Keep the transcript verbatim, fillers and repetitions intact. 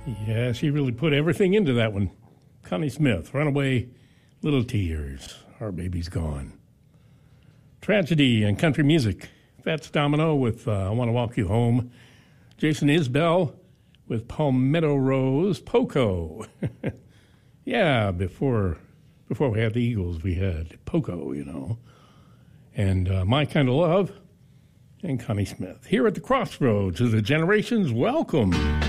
Yeah, she really put everything into that one. Connie Smith, Runaway, Little Tears, Our Baby's Gone. Tragedy and country music. Fats Domino with uh, I Want to Walk You Home. Jason Isbell with Palmetto Rose, Poco. Yeah, before before we had the Eagles, we had Poco, you know. And uh, My Kind of Love and Connie Smith. Here at the crossroads of the generations, welcome.